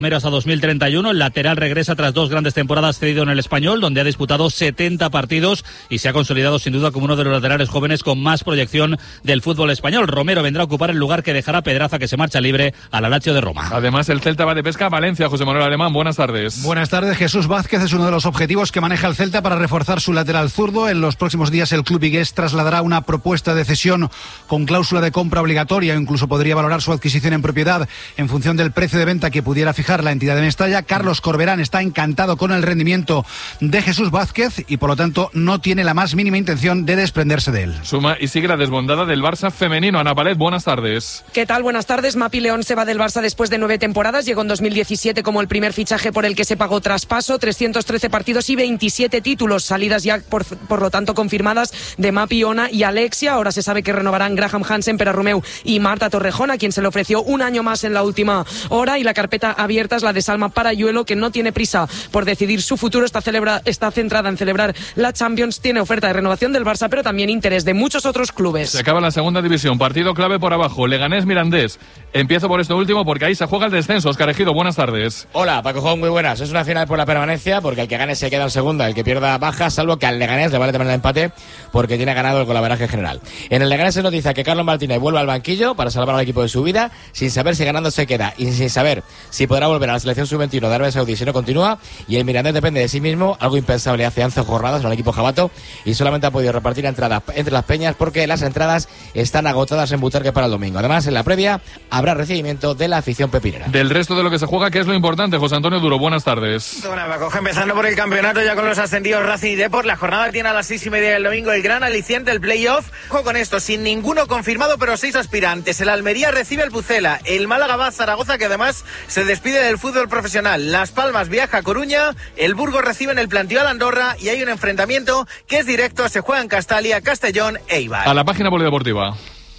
Hasta 2031, el lateral regresa tras 2 grandes temporadas cedido en el Español, donde ha disputado 70 partidos y se ha consolidado sin duda como uno de los laterales jóvenes con más proyección del fútbol español. Romero vendrá a ocupar el lugar que dejará Pedraza, que se marcha libre al Lazio de Roma. Además, el Celta va de pesca a Valencia. José Manuel Alemán, buenas tardes. Buenas tardes. Jesús Vázquez es uno de los objetivos que maneja el Celta para reforzar su lateral zurdo. En los próximos días el club vigués trasladará una propuesta de cesión con cláusula de compra obligatoria, o incluso podría valorar su adquisición en propiedad en función del precio de venta que pudiera fijar la entidad de Mestalla. Carlos Corberán está encantado con el rendimiento de Jesús Vázquez y por lo tanto no tiene la más mínima intención de desprenderse de él. Suma y sigue la desbandada del Barça femenino. Ana Palet, buenas tardes. ¿Qué tal? Buenas tardes. Mapi León se va del Barça después de 9 temporadas. Llegó en 2017 como el primer fichaje por el que se pagó traspaso, 313 partidos y 27 títulos, salidas ya por lo tanto confirmadas de Mapi, Ona y Alexia. Ahora se sabe que renovarán Graham Hansen, Pere Romeu y Marta Torrejón, a quien se le ofreció un año más en la última hora, y la carpeta abierta es la de Salma Parayuelo, que no tiene prisa por decidir su futuro, está centrada en celebrar la Champions, tiene oferta de renovación del Barça, pero también interés de muchos otros clubes. Se acaba la segunda división, partido clave por abajo, Leganés-Mirandés. Empiezo por esto último porque ahí se juega el descenso. Óscar Ejido, buenas tardes. Hola, Paco Jón, muy buenas. Es una final por la permanencia porque el que gane se queda en segunda, el que pierda baja, salvo que al Leganés le vale también el empate porque tiene ganado el golaveraje general. En el Leganés se noticia que Carlos Martínez vuelve al banquillo para salvar al equipo de su vida, sin saber si ganando se queda y sin saber si podrá volver a la selección sub-21 de Arabia Saudí si no continúa, y el Mirandés depende de sí mismo, algo impensable hace 11 jornadas en el equipo jabato, y solamente ha podido repartir entradas entre las peñas porque las entradas están agotadas en Butarque para el domingo. Además, en la previa habrá recibimiento de la afición pepinera. Del resto de lo que se juega, ¿qué es lo importante? José Antonio Duro, buenas tardes. Bueno, Paco, empezando por el campeonato ya con los ascendidos Racing y Depor. La jornada tiene a las 6:30 del domingo el gran aliciente, el playoff. Juego con esto, sin ninguno confirmado, pero 6 aspirantes. El Almería recibe el Pucela, el Málaga va a Zaragoza, que además se despide del fútbol profesional. Las Palmas viaja a Coruña, el Burgos recibe en el Plantío al Andorra y hay un enfrentamiento que es directo, se juega en Castalia, Castellón e Eibar. A la página polideportiva.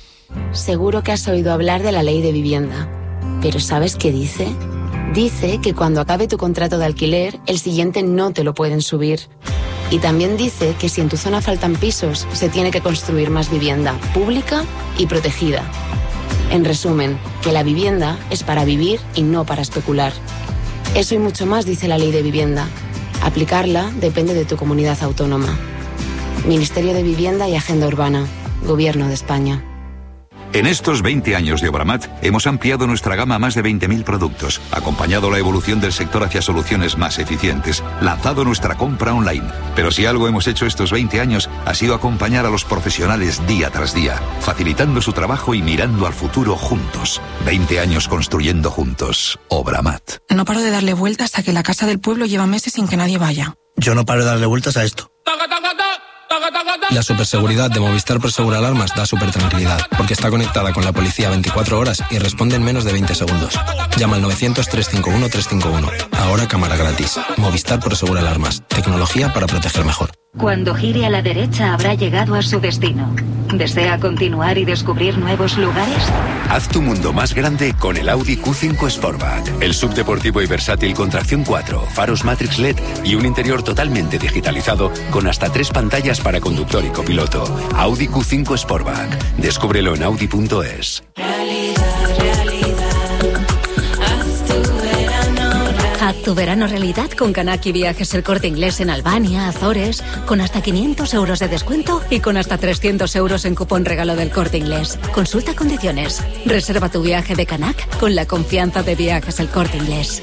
Seguro que has oído hablar de la ley de vivienda, pero ¿sabes qué dice? Dice que cuando acabe tu contrato de alquiler, el siguiente no te lo pueden subir. Y también dice que si en tu zona faltan pisos, se tiene que construir más vivienda pública y protegida. En resumen, que la vivienda es para vivir y no para especular. Eso y mucho más dice la ley de vivienda. Aplicarla depende de tu comunidad autónoma. Ministerio de Vivienda y Agenda Urbana. Gobierno de España. En estos 20 años de Obramat hemos ampliado nuestra gama a más de 20.000 productos, acompañado la evolución del sector hacia soluciones más eficientes, lanzado nuestra compra online. Pero si algo hemos hecho estos 20 años ha sido acompañar a los profesionales día tras día, facilitando su trabajo y mirando al futuro juntos. 20 años construyendo juntos. Obramat. No paro de darle vueltas a que la casa del pueblo lleva meses sin que nadie vaya. Yo no paro de darle vueltas a esto. La superseguridad de Movistar Prosegur Alarmas da supertranquilidad, porque está conectada con la policía 24 horas y responde en menos de 20 segundos. Llama al 900-351-351. Ahora cámara gratis. Movistar Prosegur Alarmas. Tecnología para proteger mejor. Cuando gire a la derecha habrá llegado a su destino. ¿Desea continuar y descubrir nuevos lugares? Haz tu mundo más grande con el Audi Q5 Sportback. El subdeportivo y versátil con tracción 4, faros Matrix LED y un interior totalmente digitalizado con hasta 3 pantallas para conductor y copiloto. Audi Q5 Sportback. Descúbrelo en Audi.es. Haz tu verano realidad con Canaki Viajes El Corte Inglés en Albania, Azores, con hasta 500 euros de descuento y con hasta 300 euros en cupón regalo del Corte Inglés. Consulta condiciones. Reserva tu viaje de Canac con la confianza de Viajes El Corte Inglés.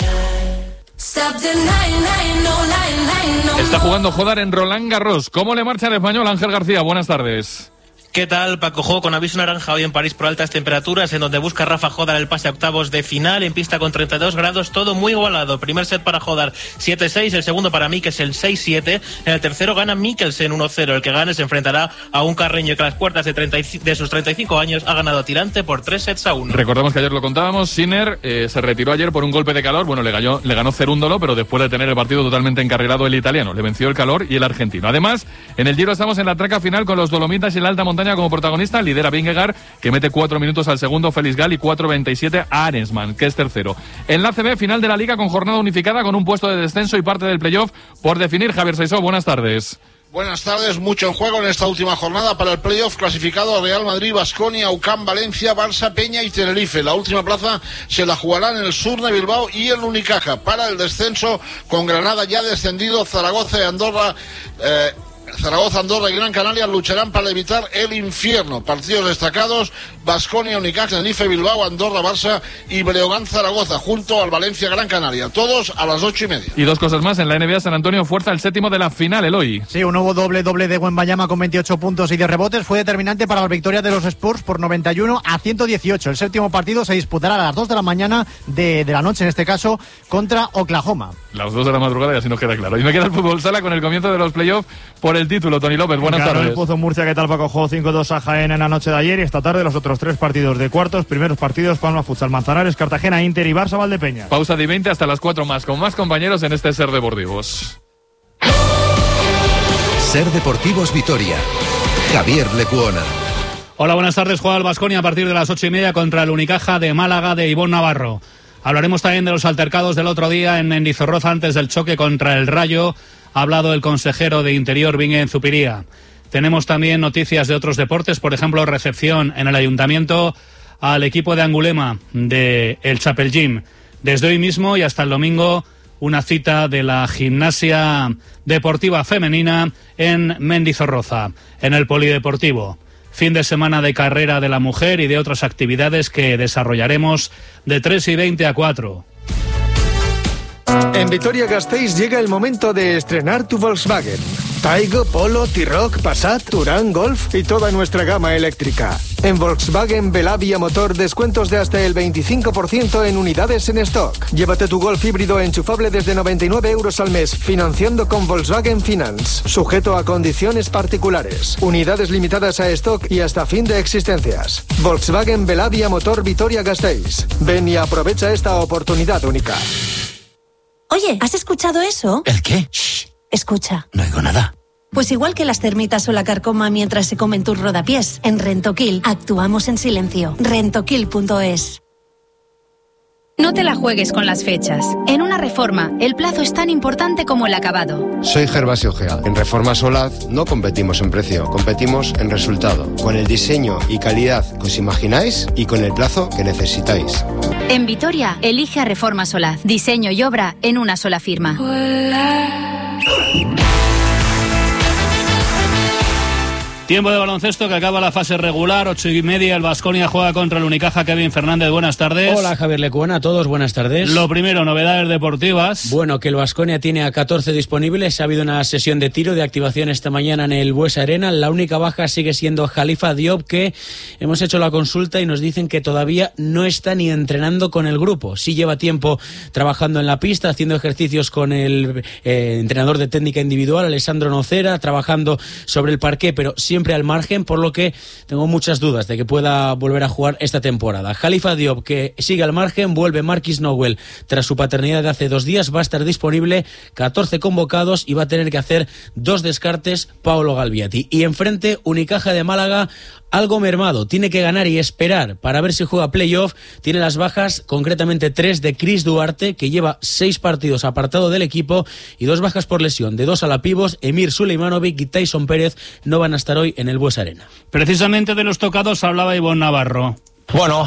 Está jugando Jodar en Roland Garros. ¿Cómo le marcha al español? Ángel García, buenas tardes. ¿Qué tal, Paco Jo? Con aviso naranja hoy en París por altas temperaturas, en donde busca Rafa Jodar el pase a octavos de final, en pista con 32 grados, todo muy igualado. Primer set para Jodar 7-6, el segundo para Mikkelsen 6-7, en el tercero gana Mikkelsen 1-0, el que gane se enfrentará a un Carreño que a las puertas de sus 35 años ha ganado a tirante por 3-1. Recordemos que ayer lo contábamos, Sinner se retiró ayer por un golpe de calor, bueno, le ganó Cerúndolo, pero después de tener el partido totalmente encarrilado el italiano, le venció el calor y el argentino. Además, en el Giro estamos en la traca final con los Dolomitas y la alta montaña como protagonista, lidera Vingegaard, que mete 4 minutos al segundo, Félix Gal, y 4.27 a Arensman, que es tercero. En la ACB, final de la Liga con jornada unificada, con un puesto de descenso y parte del playoff por definir. Javier Saisó, buenas tardes. Buenas tardes, mucho en juego en esta última jornada para el playoff clasificado Real Madrid, Baskonia, UCAM, Valencia, Barça, Peña y Tenerife. La última plaza se la jugarán en el sur de Bilbao y en Unicaja. Para el descenso, con Granada ya descendido, Zaragoza y Andorra... Zaragoza, Andorra y Gran Canaria lucharán para evitar el infierno. Partidos destacados: Baskonia, Unicaja, Tenerife, Bilbao, Andorra, Barça y Breogán, Zaragoza, junto al Valencia, Gran Canaria. Todos a las 8:30. Y dos cosas más. En la NBA, San Antonio fuerza el séptimo de la final, Eloy. Sí, un nuevo doble de Wembanyama con 28 puntos y 10 rebotes fue determinante para la victoria de los Spurs por 91-118. El séptimo partido se disputará a las 2 de la mañana de la noche, en este caso, contra Oklahoma. Las 2 de la madrugada, y así nos queda claro. Y me queda el fútbol sala con el comienzo de los playoffs por el título. Tony López, buenas tardes. El Pozo Murcia, ¿qué tal, Paco? Jugó 5-2 a Jaén en la noche de ayer, y esta tarde los otros 3 partidos de cuartos. Primeros partidos: Palma Futsal, Manzanares, Cartagena, Inter y Barça Valdepeña. Pausa de 20 hasta las 4 más, con más compañeros en este Ser Deportivos. Ser Deportivos Vitoria. Javier Lecuona. Hola, buenas tardes. Juega el Baskonia a partir de las 8:30 contra el Unicaja de Málaga de Ivonne Navarro. Hablaremos también de los altercados del otro día en Mendizorroza antes del choque contra el Rayo. Ha hablado el consejero de Interior, Bingen Zupiría. Tenemos también noticias de otros deportes, por ejemplo, recepción en el Ayuntamiento al equipo de Angulema de el Chapel Gym. Desde hoy mismo y hasta el domingo, una cita de la gimnasia deportiva femenina en Mendizorroza, en el Polideportivo. Fin de semana de carrera de la mujer y de otras actividades que desarrollaremos de 3:20 a 4. En Vitoria-Gasteiz llega el momento de estrenar tu Volkswagen. Taigo, Polo, T-Roc, Passat, Touran, Golf y toda nuestra gama eléctrica. En Volkswagen Belavia Motor, descuentos de hasta el 25% en unidades en stock. Llévate tu Golf híbrido enchufable desde 99 euros al mes, financiando con Volkswagen Finance. Sujeto a condiciones particulares. Unidades limitadas a stock y hasta fin de existencias. Volkswagen Belavia Motor Vitoria-Gasteiz. Ven y aprovecha esta oportunidad única. Oye, ¿has escuchado eso? ¿El qué? Shh, escucha. No oigo nada. Pues igual que las termitas o la carcoma mientras se comen tus rodapiés, en Rentokil actuamos en silencio. Rentokil.es. No te la juegues con las fechas. En una reforma, el plazo es tan importante como el acabado. Soy Gervasio Gea. En Reforma Solaz no competimos en precio, competimos en resultado. Con el diseño y calidad que os imagináis y con el plazo que necesitáis. En Vitoria, elige a Reforma Solaz. Diseño y obra en una sola firma. Tiempo de baloncesto que acaba la fase regular, 8:30, el Baskonia juega contra el Unicaja. Kevin Fernández, buenas tardes. Hola Javier Lecuona, a todos, buenas tardes. Lo primero, novedades deportivas. Bueno, que el Baskonia tiene a 14 disponibles, ha habido una sesión de tiro de activación esta mañana en el Buesa Arena. La única baja sigue siendo Khalifa Diop, que hemos hecho la consulta y nos dicen que todavía no está ni entrenando con el grupo. Sí lleva tiempo trabajando en la pista, haciendo ejercicios con el entrenador de técnica individual, Alessandro Nocera, trabajando sobre el parqué, pero siempre al margen, por lo que tengo muchas dudas de que pueda volver a jugar esta temporada. Khalifa Diop, que sigue al margen, vuelve Marquis Nowell tras su paternidad de hace 2 días, va a estar disponible, 14 convocados y va a tener que hacer 2 descartes Paolo Galviati. Y enfrente, Unicaja de Málaga, algo mermado, tiene que ganar y esperar para ver si juega playoff. Tiene las bajas, concretamente 3 de Chris Duarte, que lleva 6 partidos apartado del equipo, y 2 bajas por lesión de 2 alapivos. Emir Suleimanovic y Tyson Pérez no van a estar hoy en el Buesa Arena. Precisamente de los tocados hablaba Ivonne Navarro. Bueno,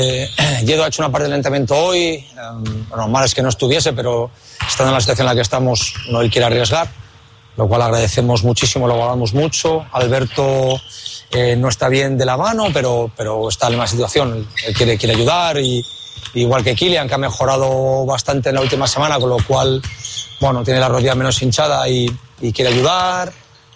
Yedo ha hecho una parte del entrenamiento hoy. Lo normal es que no estuviese, pero estando en la situación en la que estamos, no él quiere arriesgar, lo cual agradecemos muchísimo, lo valoramos mucho. Alberto no está bien de la mano, pero está en una situación, él quiere ayudar, y igual que Kylian, que ha mejorado bastante en la última semana, con lo cual, bueno, tiene la rodilla menos hinchada y quiere ayudar.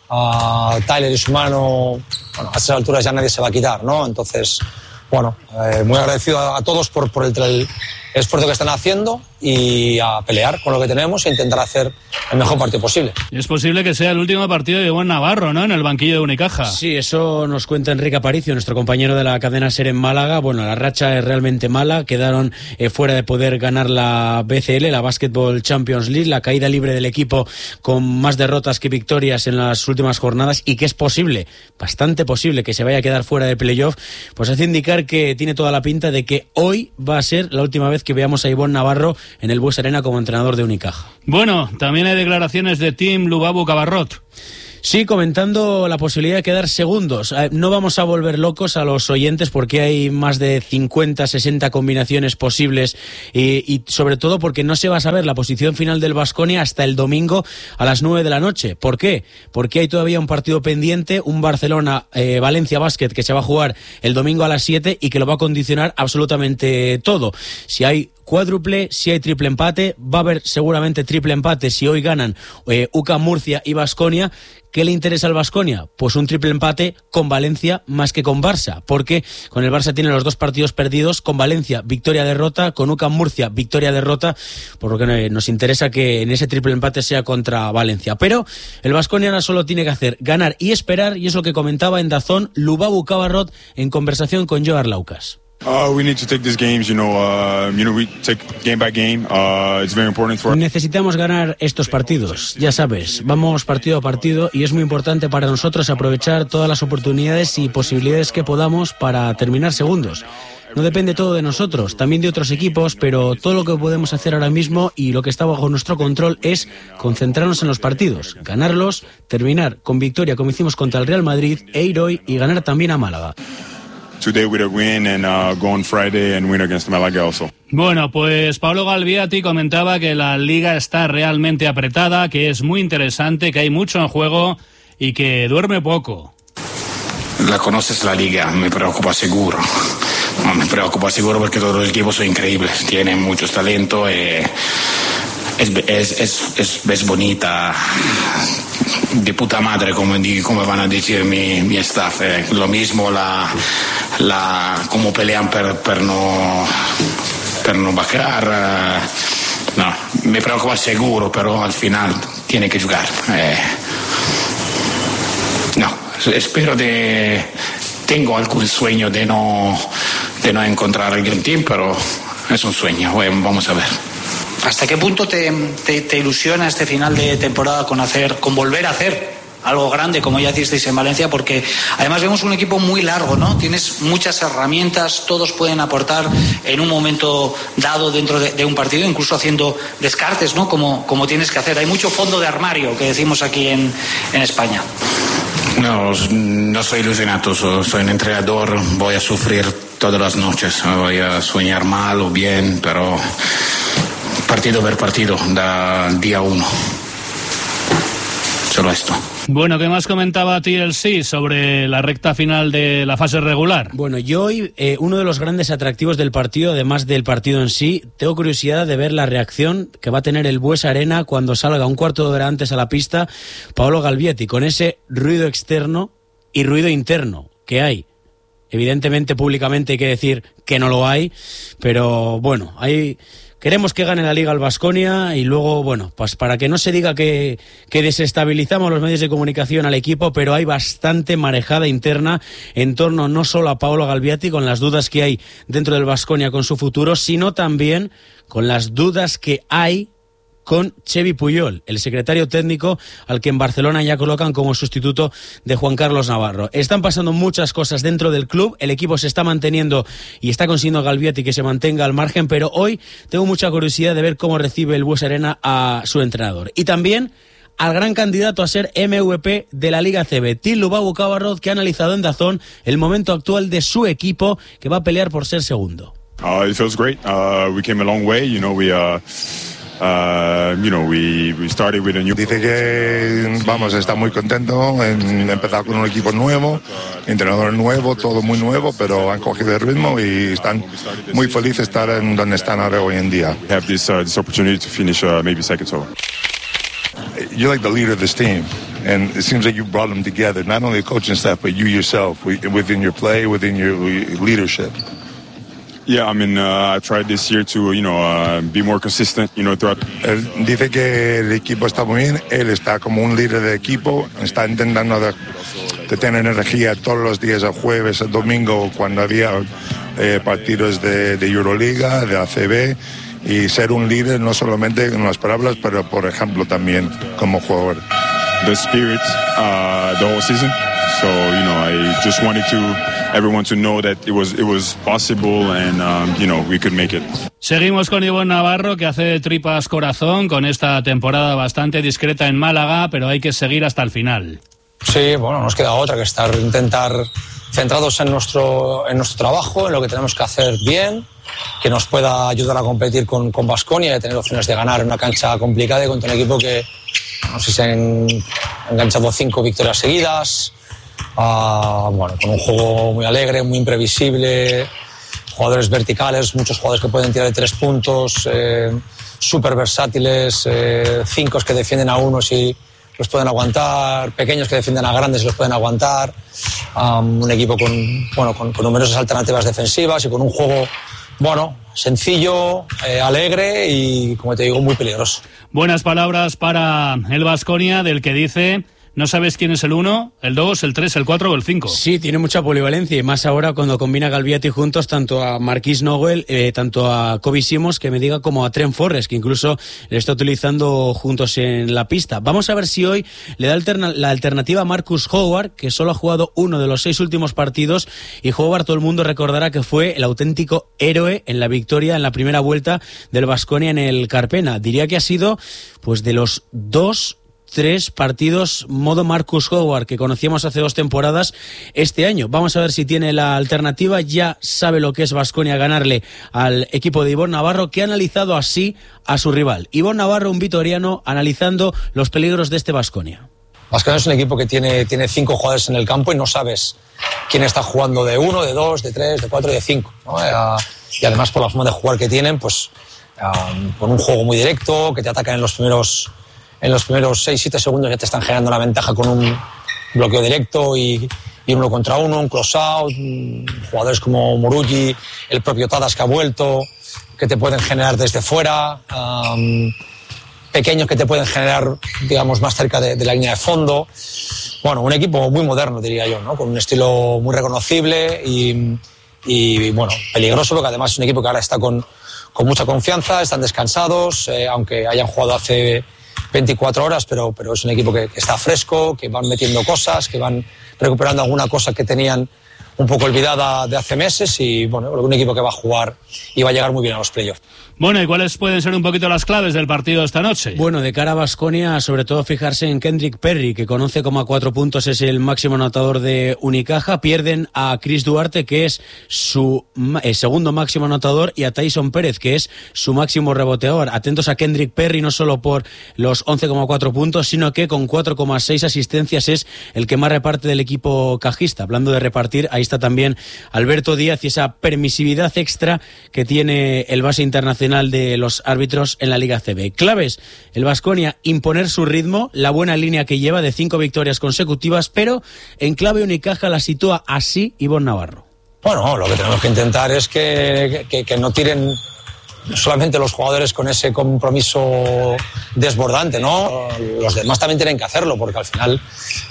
Tyler y su mano, bueno, a esas alturas ya nadie se va a quitar, ¿no? Entonces, bueno, muy agradecido a todos por el esfuerzo que están haciendo, y a pelear con lo que tenemos e intentar hacer el mejor partido posible. Es posible que sea el último partido de Ivonne Navarro, ¿no?, en el banquillo de Unicaja. Sí, eso nos cuenta Enrique Aparicio, nuestro compañero de la cadena SER en Málaga. Bueno, la racha es realmente mala, quedaron fuera de poder ganar la BCL, la Basketball Champions League, la caída libre del equipo con más derrotas que victorias en las últimas jornadas, y que es posible, bastante posible, que se vaya a quedar fuera de playoff. Pues hace indicar que tiene toda la pinta de que hoy va a ser la última vez que veamos a Ivonne Navarro en el Buesa Arena como entrenador de Unicaja. Bueno, también hay declaraciones de Tim Lubabu Cabarrot. Sí, comentando la posibilidad de quedar segundos. No vamos a volver locos a los oyentes porque hay más de 50, 60 combinaciones posibles y sobre todo porque no se va a saber la posición final del Baskonia hasta el domingo a las 9 de la noche. ¿Por qué? Porque hay todavía un partido pendiente, un Barcelona-Valencia Basket que se va a jugar el domingo a las 7 y que lo va a condicionar absolutamente todo. Si hay cuádruple, si hay triple empate, va a haber seguramente triple empate si hoy ganan UCAM Murcia y Baskonia. ¿Qué le interesa al Baskonia? Pues un triple empate con Valencia más que con Barça, porque con el Barça tiene los 2 partidos perdidos, con Valencia victoria-derrota, con UCAM Murcia victoria-derrota, por lo que nos interesa que en ese triple empate sea contra Valencia. Pero el Baskonia ahora solo tiene que hacer ganar y esperar, y es lo que comentaba en DAZN Lubabu Cabarrot en conversación con Joe Arlaucas. We need to take these games, we take game by game. It's very important for us. Necesitamos ganar estos partidos, ya sabes, vamos partido a partido y es muy importante para nosotros aprovechar todas las oportunidades y posibilidades que podamos para terminar segundos. No depende todo de nosotros, también de otros equipos, pero todo lo que podemos hacer ahora mismo y lo que está bajo nuestro control es concentrarnos en los partidos, ganarlos, terminar con victoria como hicimos contra el Real Madrid e ir hoy y ganar también a Málaga. Today with a win and go on Friday and win against Malaga also. Bueno, pues Paolo Galbiati comentaba que la liga está realmente apretada, que es muy interesante, que hay mucho en juego y que duerme poco. La conoces la liga, me preocupa seguro. Me preocupa seguro porque todos los equipos son increíbles, tienen mucho talento, es bonita, de puta madre, como van a decir mi staff. Lo mismo como pelean per no bajar. No, me preocupa seguro, pero al final tiene que jugar. No, espero tengo algún sueño de no encontrar el Green Team, pero es un sueño. Vamos a ver. ¿Hasta qué punto te ilusiona este final de temporada con volver a hacer algo grande, como ya hicisteis en Valencia? Porque además vemos un equipo muy largo, ¿no? Tienes muchas herramientas, todos pueden aportar en un momento dado dentro de un partido, incluso haciendo descartes, ¿no? Como tienes que hacer. Hay mucho fondo de armario, que decimos aquí en España. No soy ilusionado, soy un entrenador, voy a sufrir todas las noches, voy a soñar mal o bien, pero partido por partido, día 1. Solo esto. Bueno, ¿qué más comentaba TLC sobre la recta final de la fase regular? Bueno, yo hoy, uno de los grandes atractivos del partido, además del partido en sí, tengo curiosidad de ver la reacción que va a tener el Buesa Arena cuando salga un cuarto de hora antes a la pista Paolo Galbiati, con ese ruido externo y ruido interno que hay. Evidentemente, públicamente hay que decir que no lo hay, pero bueno, queremos que gane la Liga el Baskonia y luego, bueno, pues para que no se diga que desestabilizamos los medios de comunicación al equipo, pero hay bastante marejada interna en torno no solo a Paolo Galbiati, con las dudas que hay dentro del Baskonia con su futuro, sino también con las dudas que hay con Xevi Puyol, el secretario técnico al que en Barcelona ya colocan como sustituto de Juan Carlos Navarro. Están pasando muchas cosas dentro del club, el equipo se está manteniendo y está consiguiendo Galbiati que se mantenga al margen, pero hoy tengo mucha curiosidad de ver cómo recibe el Buesa Arena a su entrenador. Y también al gran candidato a ser MVP de la Liga CB, Til Lubabu Cabarrot, que ha analizado en DAZN el momento actual de su equipo, que va a pelear por ser segundo. It feels great. We came a long way. We started with a new... Dice que está muy contento en empezar con un equipo nuevo, entrenador nuevo, todo muy nuevo, pero han cogido el ritmo y están muy felices de estar en donde están ahora hoy en día. Have this opportunity to finish maybe second. So you're like the leader of this team, and it seems like you brought them together, not only the coaching staff, but you yourself, within your play, within your leadership. Yeah, I tried this year to, be more consistent, throughout. Él dice que el equipo está muy bien, él está como un líder de equipo, está intentando de tener energía todos los días, el jueves, el domingo, cuando había partidos de Euroliga, de ACB, y ser un líder no solamente en las palabras, pero por ejemplo también como jugador. The spirit, the whole season. So, I just wanted everyone to know that it was possible and, we could make it. Seguimos con Ivonne Navarro, que hace tripas corazón con esta temporada bastante discreta en Málaga, pero hay que seguir hasta el final. Sí, bueno, no nos queda otra que intentar centrados en nuestro trabajo, en lo que tenemos que hacer bien, que nos pueda ayudar a competir con Baskonia y a tener opciones de ganar en una cancha complicada y contra un equipo que no sé si se han enganchado 5 victorias seguidas, bueno, con un juego muy alegre, muy imprevisible, jugadores verticales, muchos jugadores que pueden tirar de 3 puntos, súper versátiles, 5 que defienden a unos y los pueden aguantar, pequeños que defienden a grandes y los pueden aguantar, un equipo con numerosas alternativas defensivas y con un juego sencillo, alegre y, como te digo, muy peligroso. Buenas palabras para el Baskonia, del que dice: no sabes quién es el 1, el 2, el 3, el 4 o el 5. Sí, tiene mucha polivalencia y más ahora cuando combina Galviati juntos tanto a Marquis Nowell, tanto a Kobe Simons, que me diga, como a Trent Forrest, que incluso le está utilizando juntos en la pista. Vamos a ver si hoy le da la alternativa a Marcus Howard, que solo ha jugado uno de los 6 últimos partidos, y Howard todo el mundo recordará que fue el auténtico héroe en la victoria en la primera vuelta del Baskonia en el Carpena. Diría que ha sido pues de los 3 partidos modo Marcus Howard que conocíamos hace 2 temporadas este año. Vamos a ver si tiene la alternativa. Ya sabe lo que es Baskonia ganarle al equipo de Ivonne Navarro, que ha analizado así a su rival. Ivonne Navarro, un vitoriano, analizando los peligros de este Baskonia. Baskonia es un equipo que tiene 5 jugadores en el campo y no sabes quién está jugando de 1, de 2, de 3, de 4 y de 5, ¿no? Y además por la forma de jugar que tienen, pues con un juego muy directo, que te atacan en los primeros 6-7 segundos, ya te están generando una ventaja con un bloqueo directo y 1 contra 1, un close-out, jugadores como Murugi, el propio Tadas que ha vuelto, que te pueden generar desde fuera, pequeños que te pueden generar, digamos, más cerca de la línea de fondo. Bueno, un equipo muy moderno, diría yo, ¿no? Con un estilo muy reconocible y bueno, peligroso, porque además es un equipo que ahora está con mucha confianza, están descansados, aunque hayan jugado hace 24 horas, pero es un equipo que está fresco, que van metiendo cosas, que van recuperando alguna cosa que tenían un poco olvidada de hace meses y bueno, un equipo que va a jugar y va a llegar muy bien a los playoffs. Bueno, ¿y cuáles pueden ser un poquito las claves del partido esta noche? Bueno, de cara a Baskonia, sobre todo fijarse en Kendrick Perry, que con 11,4 puntos es el máximo anotador de Unicaja. Pierden a Chris Duarte, que es su segundo máximo anotador, y a Tyson Pérez, que es su máximo reboteador. Atentos a Kendrick Perry, no solo por los 11,4 puntos, sino que con 4,6 asistencias es el que más reparte del equipo cajista. Hablando de repartir, ahí está también Alberto Díaz y esa permisividad extra que tiene el base internacional de los árbitros en la Liga CB. Claves: el Baskonia imponer su ritmo, la buena línea que lleva de 5 victorias consecutivas, pero en clave Unicaja la sitúa así Ivonne Navarro. Bueno, lo que tenemos que intentar es que no tiren solamente los jugadores con ese compromiso desbordante, ¿no? Los demás también tienen que hacerlo, porque al final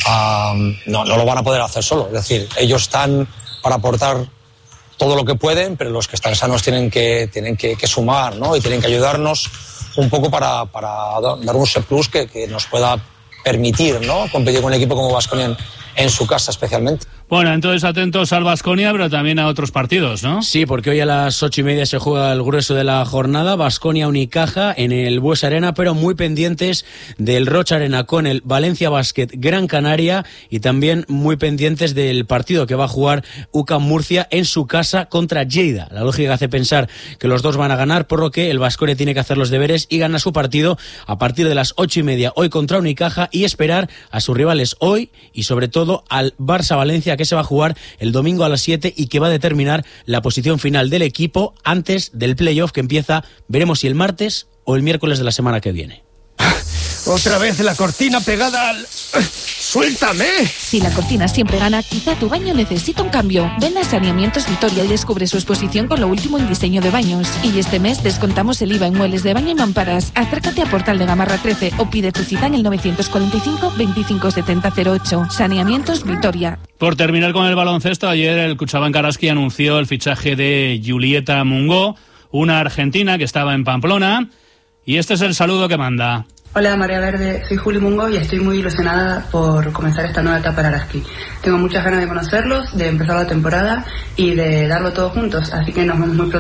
no lo van a poder hacer solo. Es decir, ellos están para aportar todo lo que pueden, pero los que están sanos tienen que sumar, ¿no? Y tienen que ayudarnos un poco para dar un set plus que nos pueda permitir, ¿no? Competir con un equipo como Baskonia en su casa especialmente. Bueno, entonces atentos al Baskonia, pero también a otros partidos, ¿no? Sí, porque hoy a las 8:30 se juega el grueso de la jornada, Baskonia Unicaja en el Bues Arena, pero muy pendientes del Rocha Arena con el Valencia Basket Gran Canaria y también muy pendientes del partido que va a jugar UCAM Murcia en su casa contra Lleida. La lógica hace pensar que los dos van a ganar, por lo que el Baskonia tiene que hacer los deberes y ganar su partido a partir de las 8:30 hoy contra Unicaja y esperar a sus rivales hoy y sobre todo al Barça Valencia, que se va a jugar el domingo a las 7 y que va a determinar la posición final del equipo antes del playoff que empieza, veremos si el martes o el miércoles de la semana que viene. Otra vez la cortina pegada al... ¡Suéltame! Si la cortina siempre gana, quizá tu baño necesita un cambio. Ven a Saneamientos Vitoria y descubre su exposición con lo último en diseño de baños. Y este mes descontamos el IVA en muebles de baño y mamparas. Acércate a Portal de Gamarra 13 o pide tu cita en el 945 25 70 08. Saneamientos Vitoria. Por terminar con el baloncesto, ayer el Cuchabank Araski anunció el fichaje de Julieta Mungó, una argentina que estaba en Pamplona, y este es el saludo que manda. Hola María Verde, soy Juli Mungo y estoy muy ilusionada por comenzar esta nueva etapa en Araski. Tengo muchas ganas de conocerlos, de empezar la temporada y de darlo todo juntos, así que nos vemos muy pronto.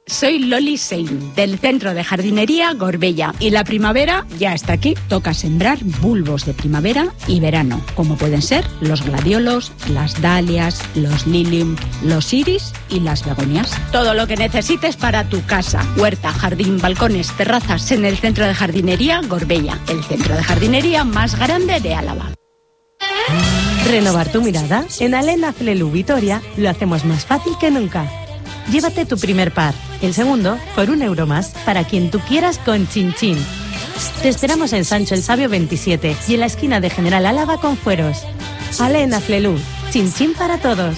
Soy Loli Sein, del Centro de Jardinería Gorbella, y la primavera ya está aquí. Toca sembrar bulbos de primavera y verano, como pueden ser los gladiolos, las dalias, los lilium, los iris y las begonias. Todo lo que necesites para tu casa, huerta, jardín, balcones, terrazas, en el Centro de Jardinería Gorbella, el centro de jardinería más grande de Álava. ¿Renovar tu mirada? En Alena Flelu Vitoria lo hacemos más fácil que nunca. Llévate tu primer par, el segundo por €1 más, para quien tú quieras con Chin Chin. Te esperamos en Sancho el Sabio 27 y en la esquina de General Álava con Fueros. Alena Flelu, Chin Chin para todos.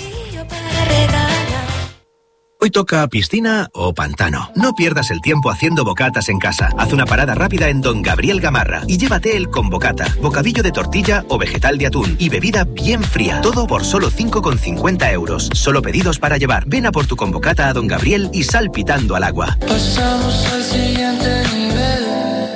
Hoy toca piscina o pantano. No pierdas el tiempo haciendo bocatas en casa. Haz una parada rápida en Don Gabriel Gamarra y llévate el con bocata, bocadillo de tortilla o vegetal de atún y bebida bien fría. Todo por solo 5,50 €. Solo pedidos para llevar. Ven a por tu con bocata a Don Gabriel y sal pitando al agua. Pasamos al siguiente nivel.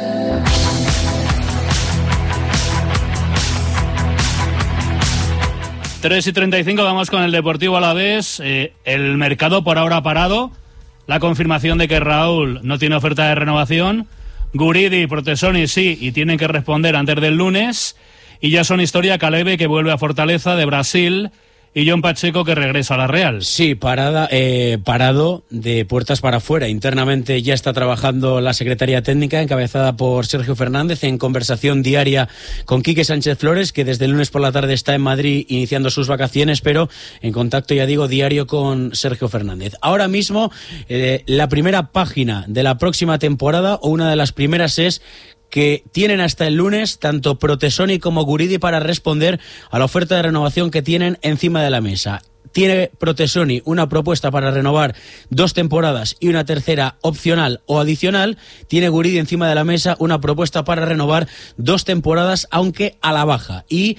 Tres y 35, vamos con el Deportivo Alavés. El mercado por ahora parado. La confirmación de que Raúl no tiene oferta de renovación. Guridi y Protesoni sí, y tienen que responder antes del lunes. Y ya son historia Calebe, que vuelve a Fortaleza de Brasil, y John Pacheco, que regresa a la Real. Sí, parado de puertas para afuera. Internamente ya está trabajando la Secretaría Técnica, encabezada por Sergio Fernández, en conversación diaria con Quique Sánchez Flores, que desde el lunes por la tarde está en Madrid iniciando sus vacaciones, pero en contacto, ya digo, diario con Sergio Fernández. Ahora mismo, la primera página de la próxima temporada, o una de las primeras, es que tienen hasta el lunes tanto Protesoni como Guridi para responder a la oferta de renovación que tienen encima de la mesa. Tiene Protesoni una propuesta para renovar 2 temporadas y una tercera opcional o adicional. Tiene Guridi encima de la mesa una propuesta para renovar 2 temporadas, aunque a la baja. Y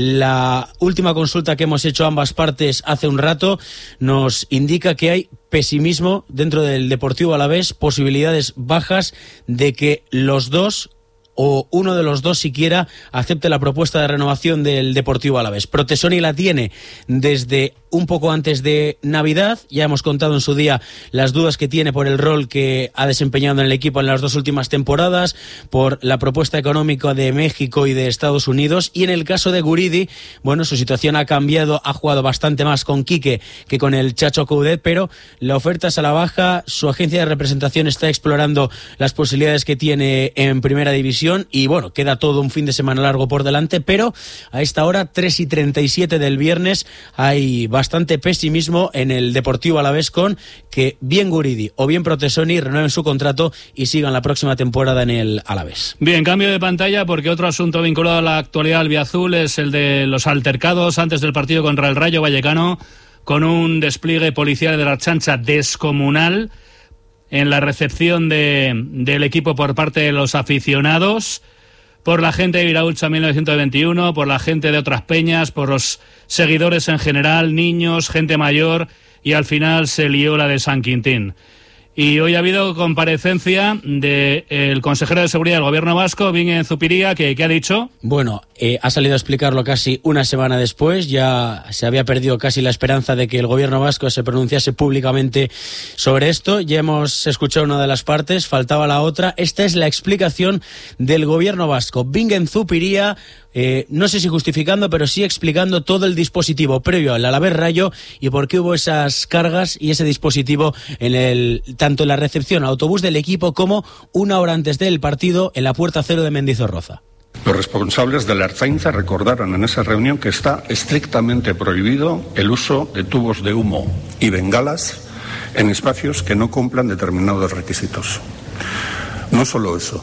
la última consulta que hemos hecho ambas partes hace un rato nos indica que hay pesimismo dentro del Deportivo Alavés, posibilidades bajas de que los dos, o uno de los dos siquiera, acepte la propuesta de renovación del Deportivo Alavés. Protesoni la tiene desde un poco antes de Navidad. Ya hemos contado en su día las dudas que tiene por el rol que ha desempeñado en el equipo en las 2 últimas temporadas, por la propuesta económica de México y de Estados Unidos. Y en el caso de Guridi, bueno, su situación ha cambiado, ha jugado bastante más con Quique que con el Chacho Coudet, pero la oferta es a la baja. Su agencia de representación está explorando las posibilidades que tiene en Primera División y, bueno, queda todo un fin de semana largo por delante, pero a esta hora, 3 y 37 del viernes, hay bastante pesimismo en el Deportivo Alavés con que bien Guridi o bien Protesoni renueven su contrato y sigan la próxima temporada en el Alavés. Bien, cambio de pantalla, porque otro asunto vinculado a la actualidad albiazul es el de los altercados antes del partido contra el Rayo Vallecano, con un despliegue policial de la Ertzaintza descomunal en la recepción del equipo por parte de los aficionados, por la gente de Iraultza 1921, por la gente de otras peñas, por los seguidores en general, niños, gente mayor, y al final se lió la de San Quintín. Y hoy ha habido comparecencia del consejero de Seguridad del Gobierno vasco, Bingen Zupiria, que ha dicho. Bueno, ha salido a explicarlo casi una semana después. Ya se había perdido casi la esperanza de que el Gobierno vasco se pronunciase públicamente sobre esto. Ya hemos escuchado una de las partes, faltaba la otra. Esta es la explicación del Gobierno vasco. Bingen Zupiria, no sé si justificando, pero sí explicando todo el dispositivo previo al Alavés Rayo y por qué hubo esas cargas y ese dispositivo tanto en la recepción al autobús del equipo como una hora antes del partido en la Puerta Cero de Mendizorroza. Los responsables de la Ertzaintza recordaron en esa reunión que está estrictamente prohibido el uso de tubos de humo y bengalas en espacios que no cumplan determinados requisitos. No solo eso.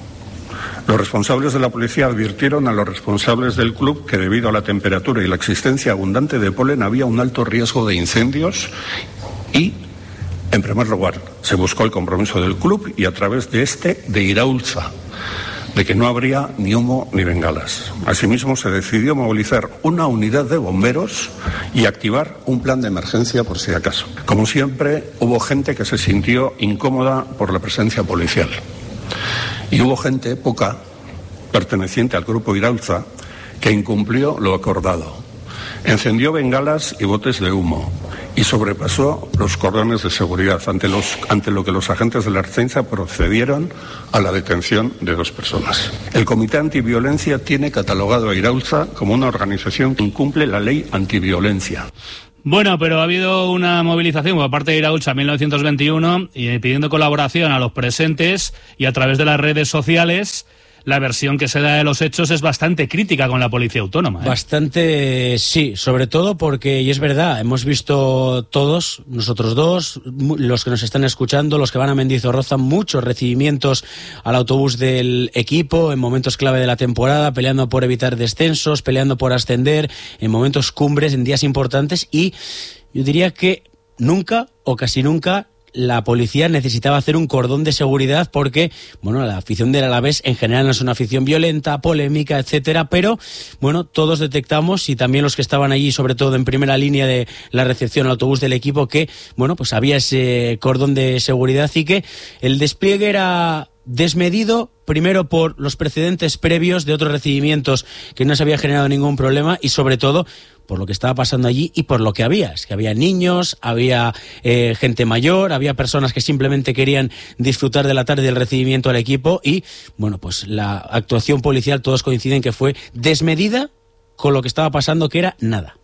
Los responsables de la policía advirtieron a los responsables del club que debido a la temperatura y la existencia abundante de polen había un alto riesgo de incendios y, en primer lugar, se buscó el compromiso del club y a través de Iraultza, de que no habría ni humo ni bengalas. Asimismo, se decidió movilizar una unidad de bomberos y activar un plan de emergencia por si acaso. Como siempre, hubo gente que se sintió incómoda por la presencia policial. Y hubo gente, poca, perteneciente al grupo Iraultza, que incumplió lo acordado. Encendió bengalas y botes de humo y sobrepasó los cordones de seguridad, ante lo que los agentes de la Ertzaintza procedieron a la detención de 2 personas. El Comité Antiviolencia tiene catalogado a Iraultza como una organización que incumple la ley antiviolencia. Bueno, pero ha habido una movilización por parte de Iraultza 1921 y pidiendo colaboración a los presentes, y a través de las redes sociales la versión que se da de los hechos es bastante crítica con la Policía Autónoma. Bastante, sí, sobre todo porque, y es verdad, hemos visto todos, nosotros dos, los que nos están escuchando, los que van a Mendizorroza, muchos recibimientos al autobús del equipo en momentos clave de la temporada, peleando por evitar descensos, peleando por ascender, en momentos cumbres, en días importantes, y yo diría que nunca o casi nunca la policía necesitaba hacer un cordón de seguridad porque, bueno, la afición del Alavés en general no es una afición violenta, polémica, etcétera, pero, bueno, todos detectamos, y también los que estaban allí, sobre todo en primera línea de la recepción al autobús del equipo, que, bueno, pues había ese cordón de seguridad y que el despliegue era desmedido, primero por los precedentes previos de otros recibimientos que no se había generado ningún problema, y sobre todo por lo que estaba pasando allí y por lo que había. Es que había niños, había gente mayor, había personas que simplemente querían disfrutar de la tarde del recibimiento al equipo, y bueno, pues la actuación policial, todos coinciden que fue desmedida con lo que estaba pasando, que era nada.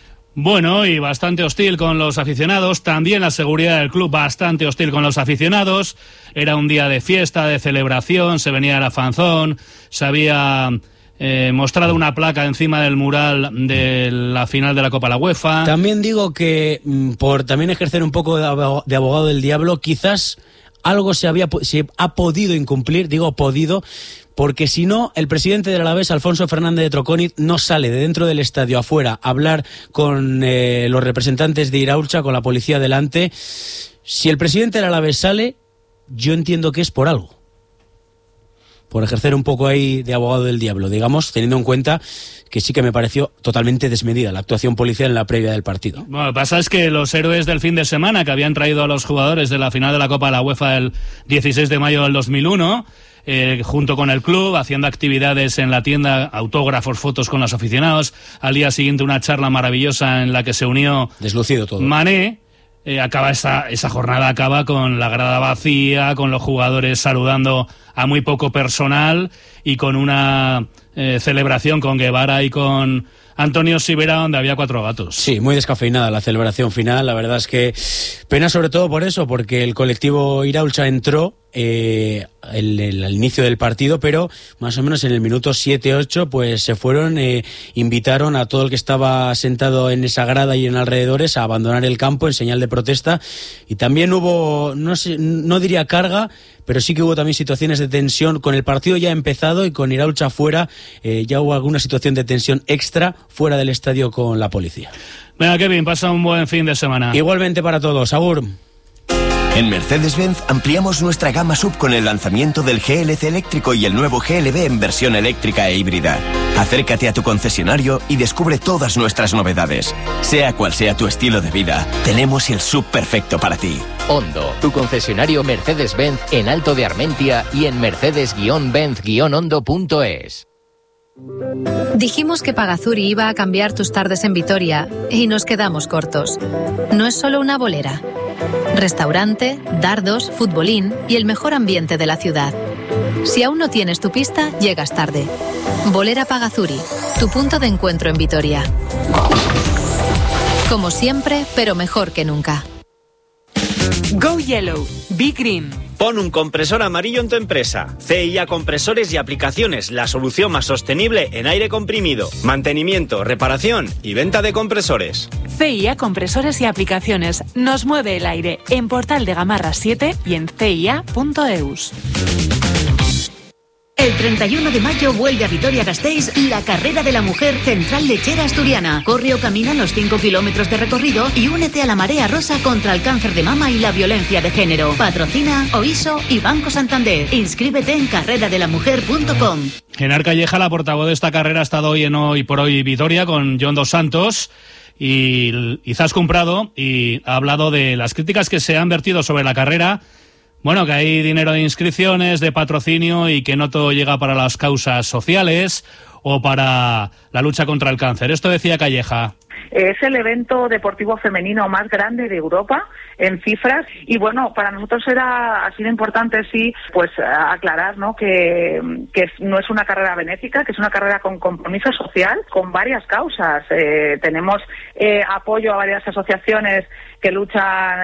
Bueno, y bastante hostil con los aficionados, también la seguridad del club bastante hostil con los aficionados. Era un día de fiesta, de celebración, se venía la fanzón, se había mostrado una placa encima del mural de la final de la Copa de la UEFA. También digo que, por también ejercer un poco de abogado del diablo, quizás algo se ha podido incumplir, digo podido, porque si no, el presidente del Alavés, Alfonso Fernández de Troconiz, no sale de dentro del estadio afuera a hablar con los representantes de Iraultza, con la policía delante. Si el presidente del Alavés sale, yo entiendo que es por algo, por ejercer un poco ahí de abogado del diablo, digamos, teniendo en cuenta que sí que me pareció totalmente desmedida la actuación policial en la previa del partido. Bueno, lo que pasa es que los héroes del fin de semana que habían traído a los jugadores de la final de la Copa de la UEFA el 16 de mayo del 2001... junto con el club, haciendo actividades en la tienda, autógrafos, fotos con los aficionados. Al día siguiente una charla maravillosa en la que se unió deslucido todo Mané. Acaba esa jornada acaba con la grada vacía, con los jugadores saludando a muy poco personal y con una celebración con Guevara y con Antonio Sivera, donde había 4 gatos. Sí, muy descafeinada la celebración final. La verdad es que pena sobre todo por eso, porque el colectivo Iraultza entró al inicio del partido, pero más o menos en el minuto 7-8 pues se fueron, invitaron a todo el que estaba sentado en esa grada y en alrededores a abandonar el campo en señal de protesta, y también hubo, no diría carga, pero sí que hubo también situaciones de tensión con el partido ya empezado y con Iraultza fuera. Ya hubo alguna situación de tensión extra fuera del estadio con la policía. Venga, Kevin, pasa un buen fin de semana. Igualmente para todos, agur. En Mercedes-Benz ampliamos nuestra gama SUV con el lanzamiento del GLC eléctrico y el nuevo GLB en versión eléctrica e híbrida. Acércate a tu concesionario y descubre todas nuestras novedades. Sea cual sea tu estilo de vida, tenemos el SUV perfecto para ti. Hondo, tu concesionario Mercedes-Benz en Alto de Armentia y en mercedes-benz-hondo.es. Dijimos que Pagazuri iba a cambiar tus tardes en Vitoria y nos quedamos cortos. No es solo una bolera. Restaurante, dardos, futbolín y el mejor ambiente de la ciudad. Si aún no tienes tu pista, llegas tarde. Bolera Pagazuri, tu punto de encuentro en Vitoria. Como siempre, pero mejor que nunca. Go Yellow, Be Green. Pon un compresor amarillo en tu empresa. CIA Compresores y Aplicaciones, la solución más sostenible en aire comprimido. Mantenimiento, reparación y venta de compresores. CIA Compresores y Aplicaciones. Nos mueve el aire en Portal de Gamarra 7 y en cia.eus. El 31 de mayo vuelve a Vitoria-Gasteiz la Carrera de la Mujer Central Lechera Asturiana. Corre o camina los 5 kilómetros de recorrido y únete a la Marea Rosa contra el cáncer de mama y la violencia de género. Patrocina OISO y Banco Santander. Inscríbete en carreradelamujer.com. Genar Calleja, la portavoz de esta carrera, ha estado hoy en Hoy por Hoy Vitoria con Jon Dos Santos y Izaskun Prado, y ha hablado de las críticas que se han vertido sobre la carrera. Bueno, que hay dinero de inscripciones, de patrocinio y que no todo llega para las causas sociales. o para la lucha contra el cáncer. Esto decía Calleja. Es el evento deportivo femenino más grande de Europa en cifras y bueno, para nosotros ha sido importante pues aclarar, ¿no?, que no es una carrera benéfica, que es una carrera con compromiso social, con varias causas. Tenemos apoyo a varias asociaciones que luchan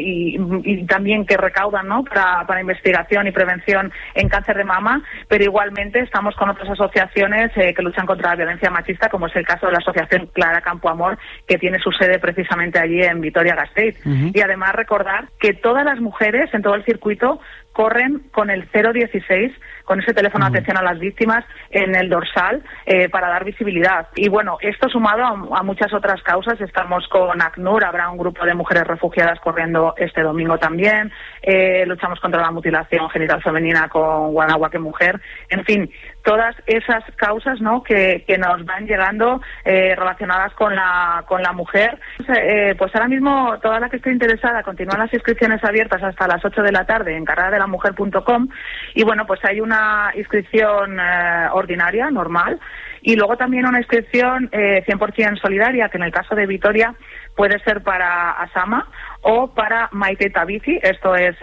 y también que recaudan, ¿no?, para investigación y prevención en cáncer de mama, pero igualmente estamos con otras asociaciones que luchan contra la violencia machista, como es el caso de la asociación Clara Campo Amor, que tiene su sede precisamente allí en Vitoria-Gasteiz. Y además recordar que todas las mujeres en todo el circuito corren con el 016, con ese teléfono de atención a las víctimas en el dorsal para dar visibilidad. Y bueno, esto sumado a muchas otras causas, estamos con ACNUR, habrá un grupo de mujeres refugiadas corriendo este domingo también, luchamos contra la mutilación genital femenina con Guanajuato Mujer, en fin, todas esas causas, ¿no?, que nos van llegando relacionadas con la mujer. Pues ahora mismo toda la que esté interesada, continúan las inscripciones abiertas hasta las 8 de la tarde en carreradelamujer.com y bueno, pues hay una inscripción ordinaria, normal, y luego también una inscripción 100% solidaria, que en el caso de Vitoria puede ser para Asama o para Maite Tabici. Esto es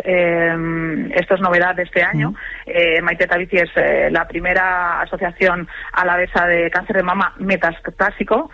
novedad de este año. Maite Tabici es la primera asociación alavesa de cáncer de mama metastásico.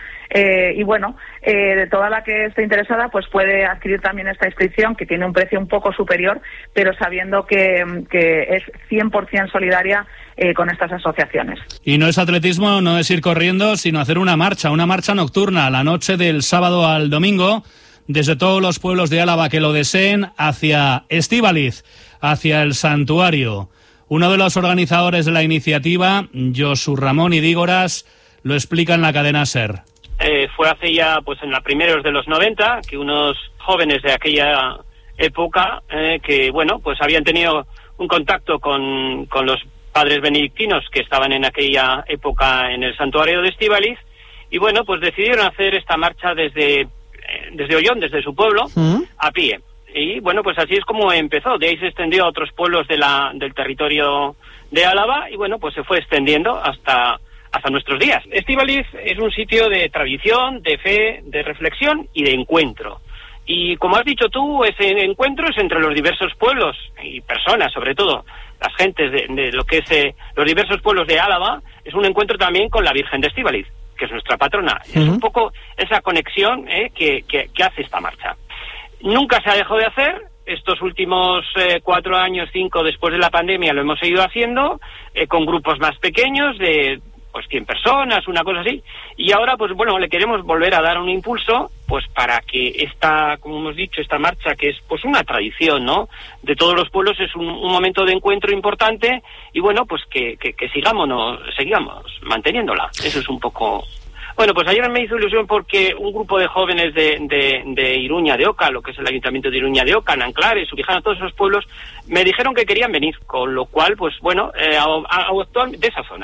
Y bueno, toda la que esté interesada pues puede adquirir también esta inscripción, que tiene un precio un poco superior, pero sabiendo que es 100% solidaria con estas asociaciones. Y no es atletismo, no es ir corriendo, sino hacer una marcha nocturna la noche del sábado al domingo, desde todos los pueblos de Álava que lo deseen, hacia Estíbaliz, hacia el santuario. Uno de los organizadores de la iniciativa, Josu Ramón Idígoras, lo explica en la cadena SER. Fue hace ya, pues en la primeros de los 90, que unos jóvenes de aquella época, que bueno, pues habían tenido un contacto con los padres benedictinos que estaban en aquella época en el santuario de Estíbaliz, y bueno, pues decidieron hacer esta marcha desde Ollón, desde su pueblo, a pie. Y bueno, pues así es como empezó. De ahí se extendió a otros pueblos del territorio de Álava y bueno, pues se fue extendiendo hasta nuestros días. Estíbaliz es un sitio de tradición, de fe, de reflexión y de encuentro. Y como has dicho tú, ese encuentro es entre los diversos pueblos y personas, sobre todo las gentes de lo que es los diversos pueblos de Álava. Es un encuentro también con la Virgen de Estíbaliz, que es nuestra patrona. Es un poco esa conexión que hace esta marcha. Nunca se ha dejado de hacer. Estos últimos 4 años, 5 después de la pandemia, lo hemos seguido haciendo con grupos más pequeños de pues 100 personas, una cosa así. Y ahora, pues bueno, le queremos volver a dar un impulso, pues para que como hemos dicho, esta marcha, que es pues una tradición, ¿no?, de todos los pueblos, es un momento de encuentro importante y bueno, pues que sigamos manteniéndola. Eso es un poco... Bueno, pues ayer me hizo ilusión porque un grupo de jóvenes de Iruña de Oca, lo que es el ayuntamiento de Iruña de Oca, Nanclares, Subijana, todos esos pueblos, me dijeron que querían venir, con lo cual, pues bueno, actualmente de esa zona,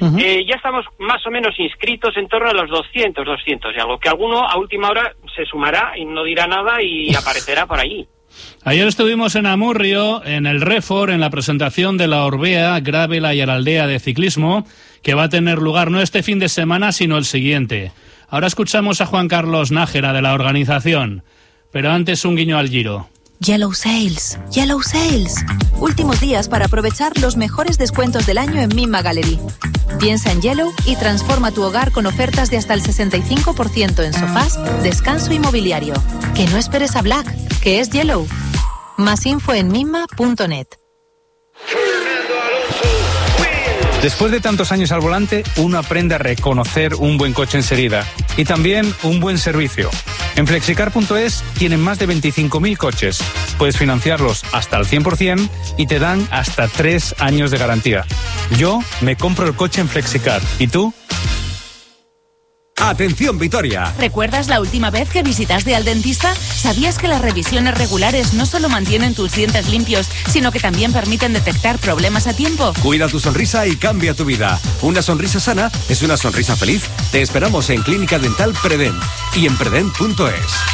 ya estamos más o menos inscritos en torno a los 200 y algo, que alguno a última hora se sumará y no dirá nada y aparecerá por allí. Ayer estuvimos en Amurrio, en el Refor, en la presentación de la Orbea, Gravela y Araldea de ciclismo, que va a tener lugar no este fin de semana, sino el siguiente. Ahora escuchamos a Juan Carlos Nájera, de la organización, pero antes un guiño al Giro. Yellow Sales. Últimos días para aprovechar los mejores descuentos del año en Mimma Gallery. Piensa en Yellow y transforma tu hogar con ofertas de hasta el 65% en sofás, descanso y mobiliario. Que no esperes a Black, que es Yellow. Más info en mimma.net. Después de tantos años al volante, uno aprende a reconocer un buen coche enseguida y también un buen servicio. En Flexicar.es tienen más de 25.000 coches. Puedes financiarlos hasta el 100% y te dan hasta 3 años de garantía. Yo me compro el coche en Flexicar. ¿Y tú? ¡Atención, Vitoria! ¿Recuerdas la última vez que visitaste al dentista? ¿Sabías que las revisiones regulares no solo mantienen tus dientes limpios, sino que también permiten detectar problemas a tiempo? Cuida tu sonrisa y cambia tu vida. Una sonrisa sana es una sonrisa feliz. Te esperamos en Clínica Dental Predent y en predent.es.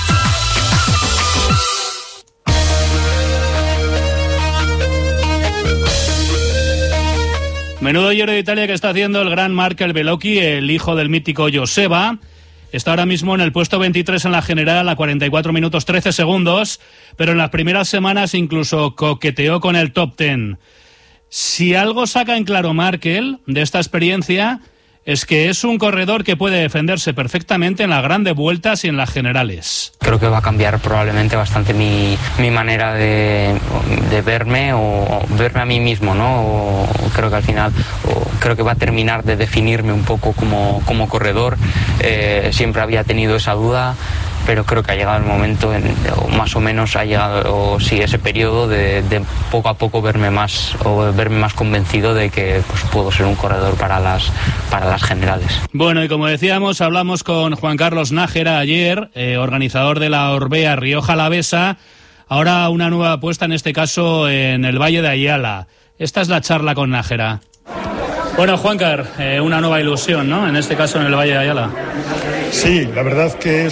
Menudo Giro de Italia que está haciendo el gran Markel Bellocchi, el hijo del mítico Joseba. Está ahora mismo en el puesto 23 en la general a 44 minutos 13 segundos, pero en las primeras semanas incluso coqueteó con el top 10. Si algo saca en claro Markel de esta experiencia es que es un corredor que puede defenderse perfectamente en las grandes vueltas y en las generales. Creo que va a cambiar probablemente bastante mi manera de verme o verme a mí mismo, ¿no? Creo que al final creo que va a terminar de definirme un poco como corredor. Siempre había tenido esa duda, pero creo que ha llegado el momento, o más o menos ha llegado ese periodo de poco a poco verme más convencido de que pues, puedo ser un corredor para las generales. Bueno, y como decíamos, hablamos con Juan Carlos Nájera ayer, organizador de la Orbea Rioja Alavesa. Ahora una nueva apuesta, en este caso en el Valle de Ayala. Esta es la charla con Nájera. Bueno, Juancar, una nueva ilusión, ¿no? En este caso en el Valle de Ayala. Sí, la verdad que es